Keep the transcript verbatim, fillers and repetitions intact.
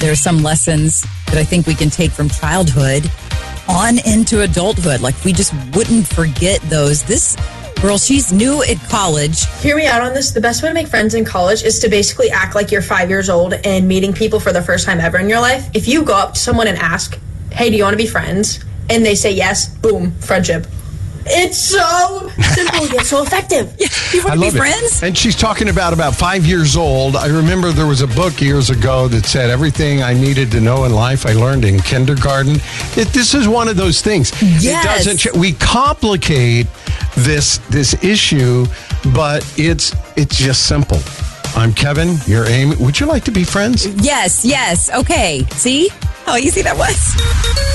there are some lessons that I think we can take from childhood on into adulthood. Like, we just wouldn't forget those. This girl, she's new at college. Hear me out on this. The best way to make friends in college is to basically act like you're five years old and meeting people for the first time ever in your life. If you go up to someone and ask, hey, do you want to be friends? And they say yes, boom, friendship. It's so simple yet so effective. Yeah, you want I to be love it. friends? And she's talking about about five years old. I remember there was a book years ago that said everything I needed to know in life I learned in kindergarten. It, this is one of those things. Yes. It doesn't. ch- We complicate this this issue, but it's it's just simple. I'm Kevin. You're Amy. Would you like to be friends? Yes, yes. Okay. See how easy that was?